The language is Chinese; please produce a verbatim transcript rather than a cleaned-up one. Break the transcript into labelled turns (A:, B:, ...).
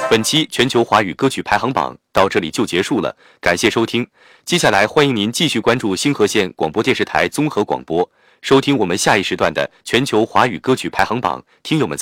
A: 本期全球华语歌曲排行榜到这里就结束了，感谢收听。接下来欢迎您继续关注星河县广播电视台综合广播，收听我们下一时段的全球华语歌曲排行榜。听友们再